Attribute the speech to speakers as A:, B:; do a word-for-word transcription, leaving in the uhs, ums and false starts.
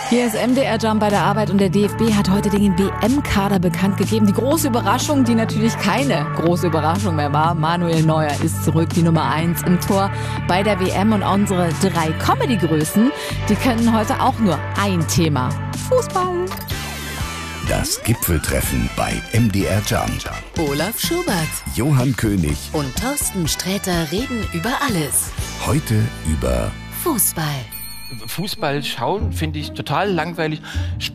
A: Hier ist M D R Jump bei der Arbeit und der D F B hat heute den W M-Kader bekannt gegeben. Die große Überraschung, die natürlich keine große Überraschung mehr war. Manuel Neuer ist zurück, die Nummer eins im Tor bei der W M. Und unsere drei Comedy-Größen, die können heute auch nur ein Thema: Fußball.
B: Das Gipfeltreffen bei M D R Jump.
C: Olaf Schubert,
B: Johann König
C: und Thorsten Sträter reden über alles.
B: Heute über
C: Fußball.
D: Fußball schauen finde ich total langweilig.